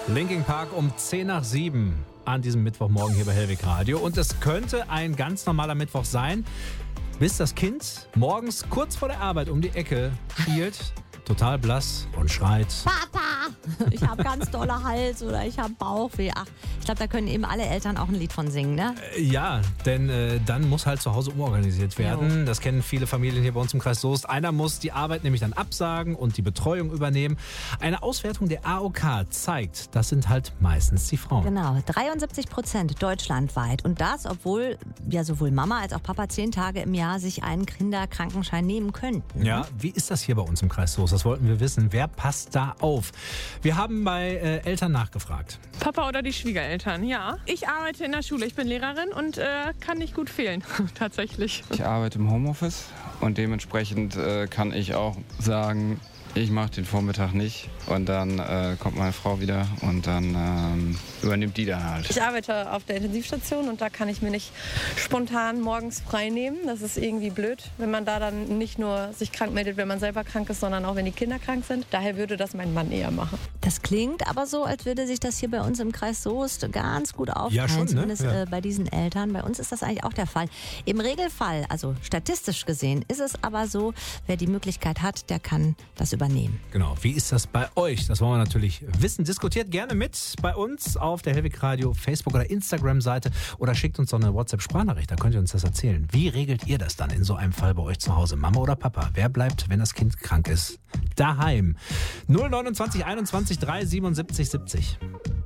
Linkin Park um 6:10 an diesem Mittwochmorgen hier bei Hellwig Radio. Und es könnte ein ganz normaler Mittwoch sein, bis das Kind morgens kurz vor der Arbeit um die Ecke schielt, total blass und schreit: Papa, ich habe ganz dolle Hals oder ich habe Bauchweh. Ach, ich glaube, da können eben alle Eltern auch ein Lied von singen, ne? Ja, denn dann muss halt zu Hause umorganisiert werden. Jo. Das kennen viele Familien hier bei uns im Kreis Soest. Einer muss die Arbeit nämlich dann absagen und die Betreuung übernehmen. Eine Auswertung der AOK zeigt, das sind halt meistens die Frauen. Genau, 73% deutschlandweit. Und das, obwohl ja sowohl Mama als auch Papa 10 Tage im Jahr sich einen Kinderkrankenschein nehmen könnten. Ja, wie ist das hier bei uns im Kreis Soest? Das wollten wir wissen. Wer passt da auf? Wir haben bei Eltern nachgefragt. Papa oder die Schwiegereltern, ja. Ich arbeite in der Schule, ich bin Lehrerin und kann nicht gut fehlen, tatsächlich. Ich arbeite im Homeoffice und dementsprechend kann ich auch sagen, ich mache den Vormittag nicht und dann kommt meine Frau wieder und dann übernimmt die dann halt. Ich arbeite auf der Intensivstation und da kann ich mir nicht spontan morgens frei nehmen. Das ist irgendwie blöd, wenn man da dann nicht nur sich krank meldet, wenn man selber krank ist, sondern auch wenn die Kinder krank sind. Daher würde das mein Mann eher machen. Das klingt aber so, als würde sich das hier bei uns im Kreis Soest ganz gut aufteilen, Ja, schon, ne? zumindest Ja. Bei diesen Eltern. Bei uns ist das eigentlich auch der Fall. Im Regelfall, also statistisch gesehen, ist es aber so, wer die Möglichkeit hat, der kann das übernehmen. Genau, wie ist das bei euch? Das wollen wir natürlich wissen. Diskutiert gerne mit bei uns auf der Hellwig Radio Facebook- oder Instagram-Seite oder schickt uns doch eine WhatsApp-Sprachnachricht, da könnt ihr uns das erzählen. Wie regelt ihr das dann in so einem Fall bei euch zu Hause? Mama oder Papa? Wer bleibt, wenn das Kind krank ist? Daheim. 029 21 3 77 70.